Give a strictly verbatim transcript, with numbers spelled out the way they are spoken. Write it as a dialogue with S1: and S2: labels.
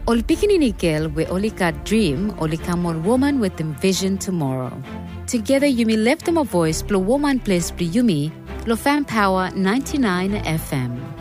S1: Ol pikinini girl we only got dream, only come on woman with them vision tomorrow. Together Yumi left them a voice, blow woman place, blow Yumi, blow fan power ninety-nine F M.